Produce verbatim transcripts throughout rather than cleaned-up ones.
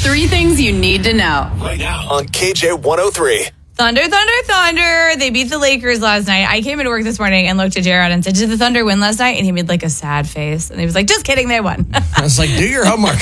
Three things you need to know. Right now on K J one oh three. Thunder, Thunder, Thunder. They beat the Lakers last night. I came into work this morning and looked at Jared and said, did the Thunder win last night? And he made like a sad face. And he was like, just kidding, they won. I was like, do your homework.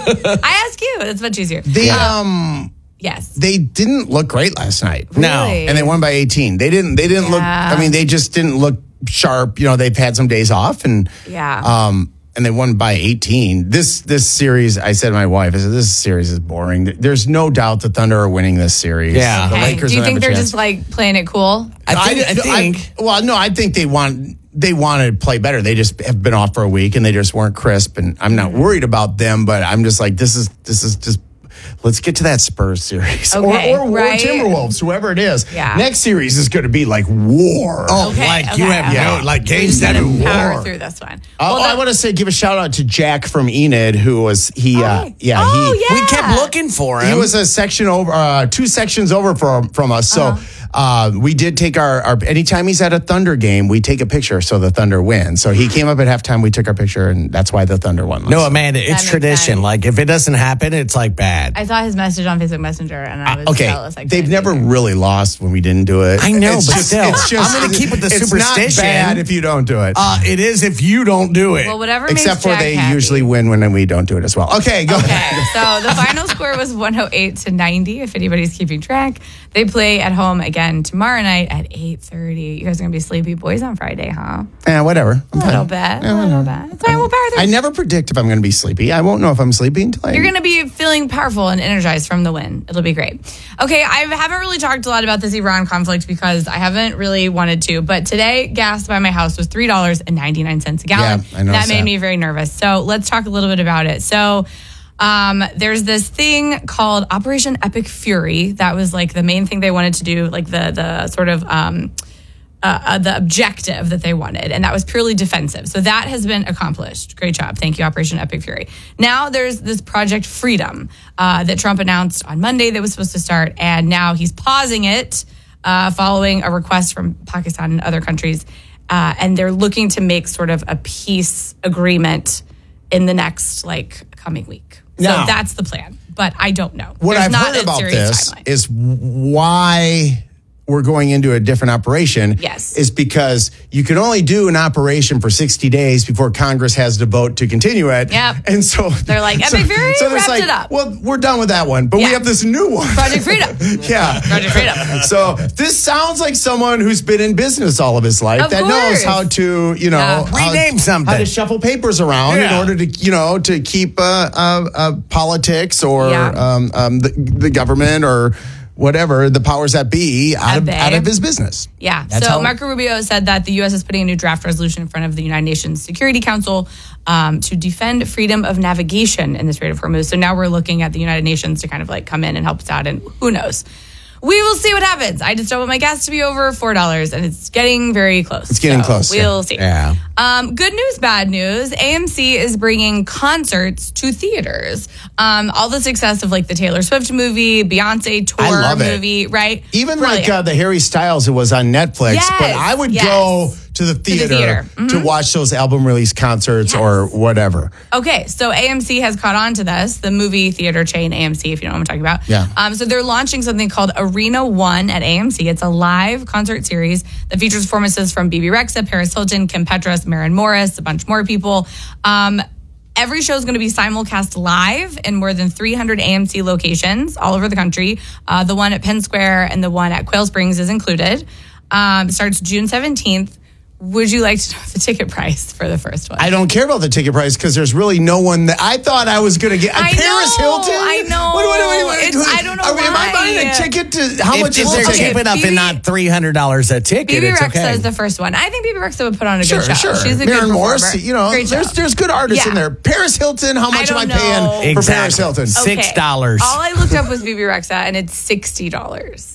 I ask you. It's much easier. The, um, yes. They didn't look great last night. Really? No. And they won by eighteen. They didn't, they didn't Yeah. look, I mean, they just didn't look sharp. You know, they've had some days off and, Yeah. um, and they won by eighteen. This this series, I said to my wife, I said, this series is boring. There's no doubt the Thunder are winning this series. Yeah. The Okay. Lakers Do you don't have think a they're chance. just like playing it cool? I think. I, think I- well, no, I think they want they want to play better. They just have been off for a week and they just weren't crisp. And I'm not worried about them, but I'm just like, this is this is just. Let's get to that Spurs series, Okay, or, or, right. or Timberwolves, whoever it is. Yeah. Next series is going to be like war. Oh, Okay, like okay, you have okay. no, like We're games just that gonna are power war. through this one. Uh, Well, oh, I the- want to say, give a shout out to Jack from Enid, who was he? Uh, Oh, yeah, oh, he. yeah. We kept looking for him. He was a section over, uh, two sections over from from us. So uh, we did take our, our. Anytime he's at a Thunder game, we take a picture so the Thunder win. So he came up at halftime. We took our picture, and that's why the Thunder won. no, Amanda, it's makes tradition. sense. Like if it doesn't happen, it's like bad. I saw his message on Facebook Messenger and I was Okay, jealous. I they've couldn't never be there. really lost when we didn't do it. I know, It's but just- still, it's just, I'm gonna keep with the it's superstition. not bad if you don't do it. Uh, it is if you don't do it. Well, whatever Except makes for Jack they happy. usually win when we don't do it as well. Okay, go. Okay, so the final score was one oh eight to ninety, if anybody's keeping track. They play at home again tomorrow night at eight thirty. You guys are going to be sleepy boys on Friday, huh? Eh, whatever. I'm A little fine. bit. A little bit. It's fine. We'll power through. I never predict if I'm going to be sleepy. I won't know if I'm sleepy until I. You're going to be feeling powerful and energized from the win. It'll be great. Okay, I haven't really talked a lot about this Iran conflict because I haven't really wanted to. But today, gas by my house was three dollars and ninety-nine cents a gallon. Yeah, I noticed that made that. me very nervous. So let's talk a little bit about it. So um, there's this thing called Operation Epic Fury. That was like the main thing they wanted to do, like the the sort of um, uh, uh, the objective that they wanted, and that was purely defensive. So that has been accomplished. Great job. Thank you, Operation Epic Fury. Now there's this Project Freedom uh, that Trump announced on Monday that was supposed to start, and now he's pausing it uh, following a request from Pakistan and other countries, uh, and they're looking to make sort of a peace agreement in the next like coming week. So Now- that's the plan, but I don't know. What There's I've not heard a about serious this timeline. is why we're going into a different operation. Yes. Is because you can only do an operation for sixty days before Congress has to vote to continue it. Yep. And so They're like, Epic Fury there's wrapped like, it up. Well, we're done with that one, but Yeah. we have this new one. Project Freedom. Yeah. Project Freedom. So this sounds like someone who's been in business all of his life Of that knows course. how to, you know, Yeah. how- Rename something. how to shuffle papers around in Yeah. order to, you know, to keep uh, uh, uh, politics or Yeah. um, um, the, the government or whatever the powers that be out of, At bay. out of his business. Yeah. That's so how- Marco Rubio said that the U S is putting a new draft resolution in front of the United Nations Security Council um, to defend freedom of navigation in the Strait of Hormuz. So now we're looking at the United Nations to kind of like come in and help us out. And who knows? We will see what happens. I just don't want my gas to be over four dollars, and it's getting very close. It's getting So close, We'll yeah. see. Yeah. Um, good news, bad news. A M C is bringing concerts to theaters. Um, all the success of like the Taylor Swift movie, Beyonce tour I love it. movie, right? Even Brilliant. like uh, the Harry Styles, it was on Netflix, Yes, but I would yes. go to the theater, theater. Mm-hmm. to watch those album release concerts or whatever. Okay, so A M C has caught on to this, the movie theater chain A M C, if you know what I'm talking about. Yeah. Um, so they're launching something called Arena One at A M C. It's a live concert series that features performances from B B Rexa, Paris Hilton, Kim Petras, Maren Morris, a bunch more people. Um, every show is going to be simulcast live in more than three hundred A M C locations all over the country. Uh, the one at Penn Square and the one at Quail Springs is included. Um, it starts June seventeenth. Would you like to know the ticket price for the first one? I don't care about the ticket price because there's really no one that I thought I was going to get. I Paris know, Hilton? I know. What, what, what, what, It's- I don't know Are, Am I why. buying a ticket to, how if, much if is they're the okay, cheap ticket? enough B B and not three hundred dollars a ticket, B B it's Rexa okay. is the first one. I think B B Rexa would put on a Sure, good show. sure. She's a Maren good Morris, performer. you know, Great there's show. there's good artists Yeah. in there. Paris Hilton, how much am I don't paying know. for Exactly. Paris Hilton? Six Okay. dollars. All I looked up was B B Rexa, and it's sixty dollars.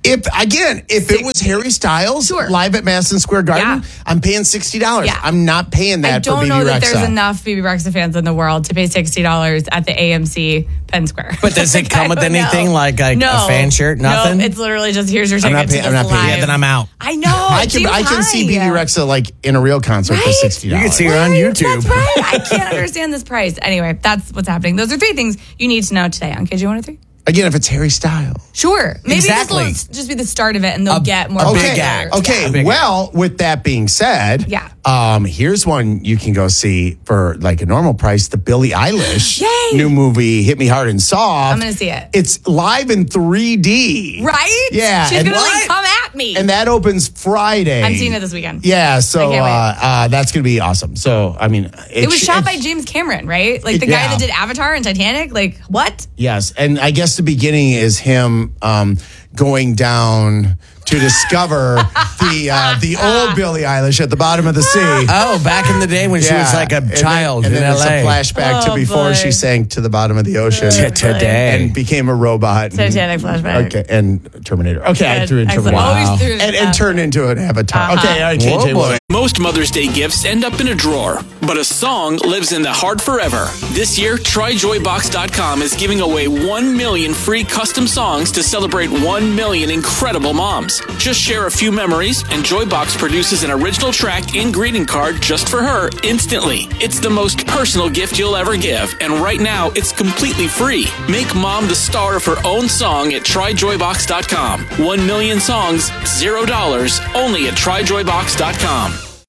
If again, if it was Harry Styles Sure. live at Madison Square Garden, Yeah. I'm paying sixty dollars. Yeah. I'm not paying that I for don't B B know that Rexa. there's enough B B Rexa fans in the world to pay sixty dollars at the A M C Penn Square. But does it Like, come I with don't anything know. like a- a no. fan shirt? Nothing? No, it's literally just here's your ticket I'm not to paying- this I'm not paying. live. Yeah, then I'm out. I know. I it can seems I can see B B high. Rexa like in a real concert for Right? sixty You dollars. can see her on YouTube. That's right. I can't understand this price. Anyway, that's what's happening. Those are three things you need to know today on K J one oh three. Again, if it's Harry Styles. Sure. Maybe Exactly. this will just be the start of it and they'll A- get more a big popular. act. Okay, Yeah, big well, with that being said, Yeah. um, here's one you can go see for like a normal price, the Billie Eilish Yay. new movie, Hit Me Hard and Soft. I'm gonna see it. It's live in three D. Right? Yeah, She's and gonna like what? come at me. And that opens Friday. I'm seeing it this weekend. Yeah, so I can't uh, wait. uh, that's going to be awesome. So, I mean, It was sh- shot by it's- James Cameron, right? Like the Yeah. guy that did Avatar and Titanic. Like what? Yes, and I guess the beginning is him um, going down to discover the uh, the old Billie Eilish at the bottom of the sea. Oh, back in the day when she was like a And then- child and in then L it's A. a flashback to Oh, before boy. she sank to the bottom of the ocean To today. and became a robot. Titanic flashback. Okay, and Terminator. Okay, I Good. threw in Excellent. Terminator. Always threw And, that. and turned into an avatar. Uh-huh. Okay, all right, K J. Whoa, boy. what- Most Mother's Day gifts end up in a drawer, but a song lives in the heart forever. This year, try joy box dot com is giving away one million free custom songs to celebrate one million incredible moms. Just share a few memories, and Joybox produces an original track and greeting card just for her instantly. It's the most personal gift you'll ever give, and right now, it's completely free. Make mom the star of her own song at try joy box dot com. One million songs, zero dollars, only at try joy box dot com.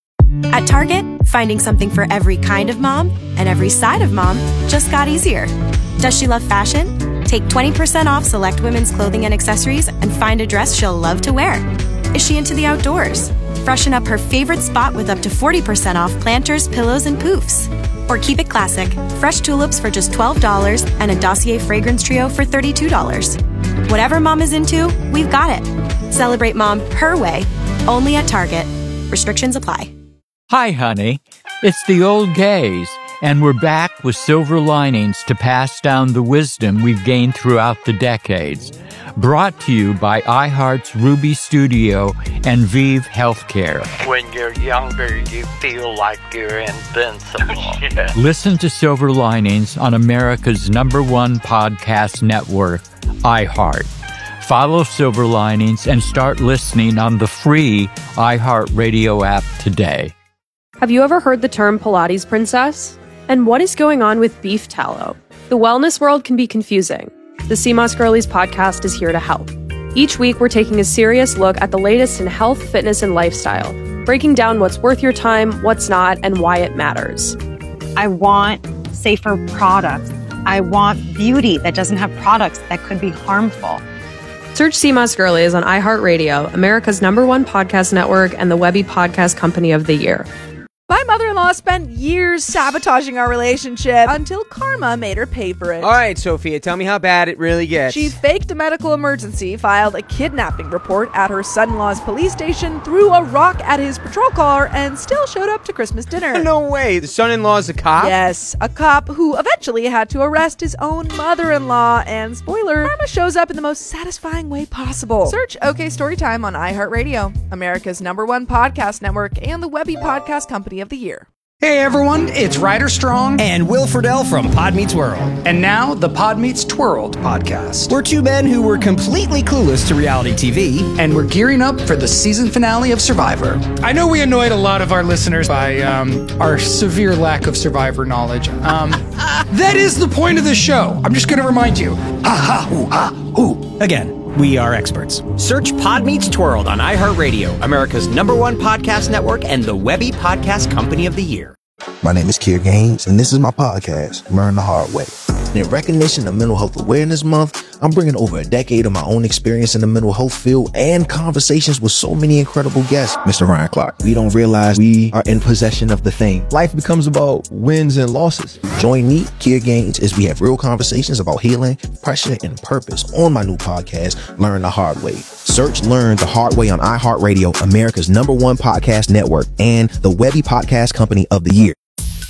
At Target, finding something for every kind of mom and every side of mom just got easier. Does she love fashion? Take twenty percent off select women's clothing and accessories and find a dress she'll love to wear. Is she into the outdoors? Freshen up her favorite spot with up to forty percent off planters, pillows, and poofs. Or keep it classic, fresh tulips for just twelve dollars and a Dossier fragrance trio for thirty-two dollars. Whatever mom is into, we've got it. Celebrate mom her way, only at Target. Restrictions apply. Hi, honey. It's the old gays, and we're back with silver linings to pass down the wisdom we've gained throughout the decades. Brought to you by iHeart's Ruby Studio and Vive Healthcare. When you're younger, you feel like you're invincible. Listen to Silver Linings on America's number one podcast network, iHeart. Follow Silver Linings and start listening on the free iHeartRadio app today. Have you ever heard the term Pilates princess? And what is going on with beef tallow? The wellness world can be confusing. The C M O S Girlies podcast is here to help. Each week, we're taking a serious look at the latest in health, fitness, and lifestyle, breaking down what's worth your time, what's not, and why it matters. I want safer products. I want beauty that doesn't have products that could be harmful. Search C M O S Girlies on iHeartRadio, America's number one podcast network, and the Webby Podcast Company of the Year. My mother-in-law spent years sabotaging our relationship until karma made her pay for it. All right, Sophia, tell me how bad it really gets. She faked a medical emergency, filed a kidnapping report at her son-in-law's police station, threw a rock at his patrol car, and still showed up to Christmas dinner. No way. The son-in-law's a cop? Yes, a cop who eventually had to arrest his own mother-in-law. And spoiler, karma shows up in the most satisfying way possible. Search OK Storytime on iHeartRadio, America's number one podcast network, and the Webby Podcast Company of the Year. Hey everyone, it's Ryder Strong and Will Friedle from Pod Meets World. And now the Pod Meets Twirled podcast. We're two men who were completely clueless to reality T V. And we're gearing up for the season finale of Survivor. I know we annoyed a lot of our listeners by um, our severe lack of Survivor knowledge. Um, that is the point of the show. I'm just going to remind you. Ha ha hoo ha hoo. Again. We are experts. Search Pod Meets Twirled on iHeartRadio, America's number one podcast network, and the Webby Podcast Company of the Year. My name is Kier Gaines, and this is my podcast, Learn the Hard Way. And in recognition of Mental Health Awareness Month, I'm bringing over a decade of my own experience in the mental health field and conversations with so many incredible guests. Mister Ryan Clark, we don't realize we are in possession of the thing. Life becomes about wins and losses. Join me, Kier Gaines, as we have real conversations about healing, pressure, and purpose on my new podcast, Learn the Hard Way. Search Learn the Hard Way on iHeartRadio, America's number one podcast network, and the Webby Podcast Company of the Year.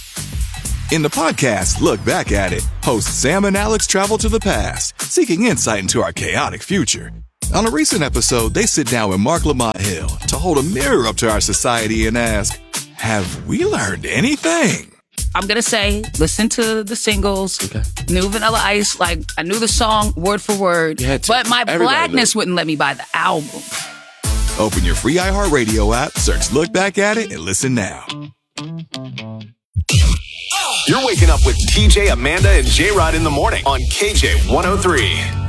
In the podcast, Look Back at It, hosts Sam and Alex travel to the past, seeking insight into our chaotic future. On a recent episode, they sit down with Mark Lamont Hill to hold a mirror up to our society and ask, have we learned anything? I'm going to say, listen to the singles, okay. New Vanilla Ice, like, I knew the song word for word, but my Everybody blackness wouldn't let me buy the album. Open your free iHeartRadio app, search Look Back at It, and listen now. You're waking up with T J, Amanda, and J-Rod in the morning on K J one oh three.